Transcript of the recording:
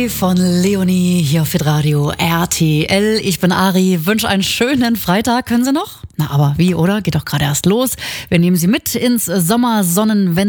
Von Leonie hier auf Radio RTL. Ich bin Ari, wünsche einen schönen Freitag. Können Sie noch? Na, aber wie, oder? Geht doch gerade erst los. Wir nehmen Sie mit ins Sommersonnenwende.